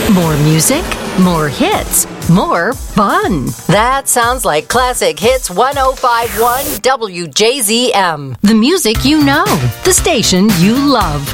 More music, more hits, more fun. That sounds like Classic Hits 105.1 WJZM. The music you know, the station you love.